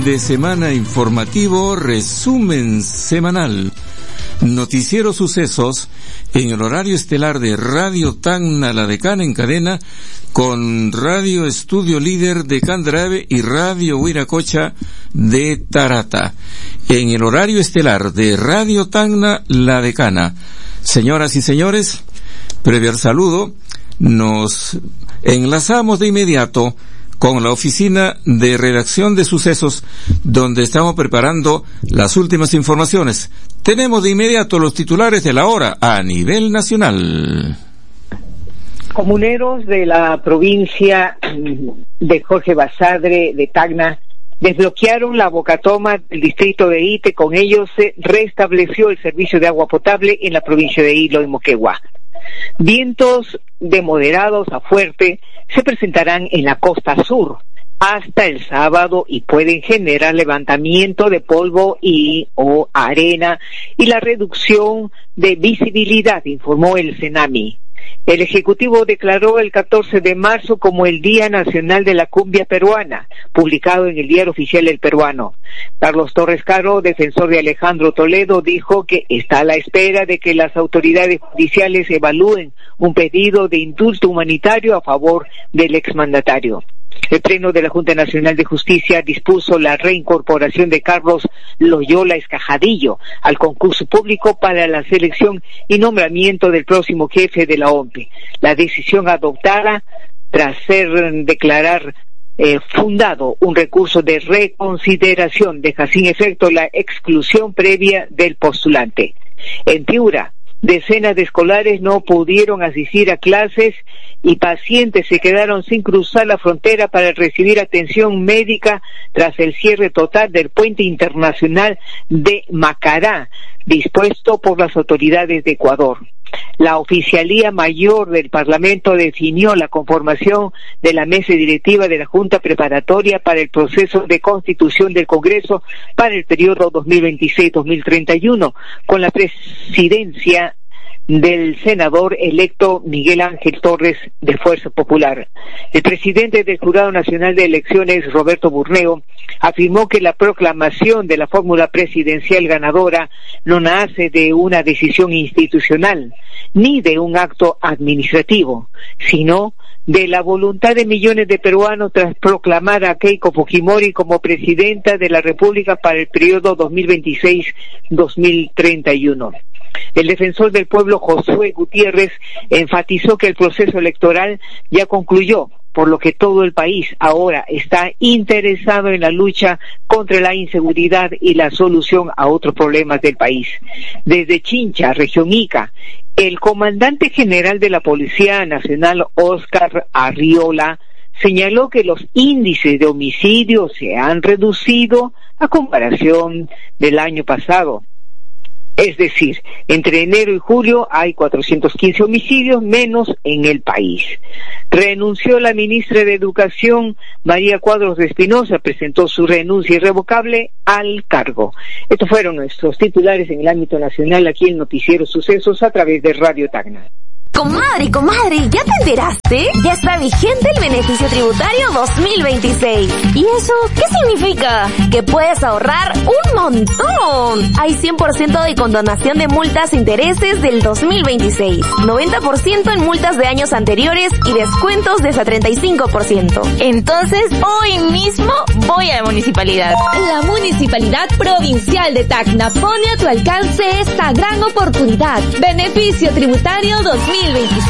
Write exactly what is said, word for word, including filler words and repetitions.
Fin de semana informativo, resumen semanal. Noticiero Sucesos en el horario estelar de Radio Tacna La Decana en cadena con Radio Estudio Líder de Candarave y Radio Huiracocha de Tarata. En el horario estelar de Radio Tacna La Decana. Señoras y señores, previo al saludo, nos enlazamos de inmediato con la oficina de redacción de Sucesos, donde estamos preparando las últimas informaciones. Tenemos de inmediato los titulares de la hora a nivel nacional. Comuneros de la provincia de Jorge Basadre de Tacna desbloquearon la bocatoma del distrito de Ite. Con ello se restableció el servicio de agua potable en la provincia de Hilo y Moquegua. Vientos de moderados a fuerte se presentarán en la costa sur hasta el sábado y pueden generar levantamiento de polvo y o arena y la reducción de visibilidad, informó el CENAMI. El Ejecutivo declaró el catorce de marzo como el Día Nacional de la Cumbia Peruana, publicado en el Diario Oficial El Peruano. Carlos Torres Caro, defensor de Alejandro Toledo, dijo que está a la espera de que las autoridades judiciales evalúen un pedido de indulto humanitario a favor del exmandatario. El Pleno de la Junta Nacional de Justicia dispuso la reincorporación de Carlos Loyola Escajadillo al concurso público para la selección y nombramiento del próximo jefe de la O M P E. La decisión adoptada tras ser declarar eh, fundado un recurso de reconsideración deja sin efecto la exclusión previa del postulante. En Piura, decenas de escolares no pudieron asistir a clases y pacientes se quedaron sin cruzar la frontera para recibir atención médica tras el cierre total del puente internacional de Macará, dispuesto por las autoridades de Ecuador. La Oficialía Mayor del Parlamento definió la conformación de la mesa directiva de la Junta Preparatoria para el proceso de constitución del Congreso para el periodo dos mil veintiséis a dos mil treinta y uno, con la presidencia del senador electo Miguel Ángel Torres de Fuerza Popular. El presidente del Jurado Nacional de Elecciones, Roberto Burneo, afirmó que la proclamación de la fórmula presidencial ganadora no nace de una decisión institucional ni de un acto administrativo, sino de la voluntad de millones de peruanos tras proclamar a Keiko Fujimori como presidenta de la República para el periodo dos mil veintiséis a dos mil treinta y uno. El defensor del pueblo, Josué Gutiérrez, enfatizó que el proceso electoral ya concluyó, por lo que todo el país ahora está interesado en la lucha contra la inseguridad y la solución a otros problemas del país. Desde Chincha, región Ica, el comandante general de la Policía Nacional, Óscar Arriola, señaló que los índices de homicidios se han reducido a comparación del año pasado. Es decir, entre enero y julio hay cuatrocientos quince homicidios menos en el país. Renunció la ministra de Educación, María Cuadros de Espinosa, presentó su renuncia irrevocable al cargo. Estos fueron nuestros titulares en el ámbito nacional aquí en Noticiero Sucesos a través de Radio Tacna. Comadre, comadre, ¿ya te enteraste? Ya está vigente el beneficio tributario dos mil veintiséis. ¿Y eso qué significa? Que puedes ahorrar un montón. Hay cien por ciento de condonación de multas e intereses del dos mil veintiséis, noventa por ciento en multas de años anteriores y descuentos de hasta treinta y cinco por ciento. Entonces, hoy mismo voy a la municipalidad. La Municipalidad Provincial de Tacna pone a tu alcance esta gran oportunidad. Beneficio tributario dos mil veintiséis.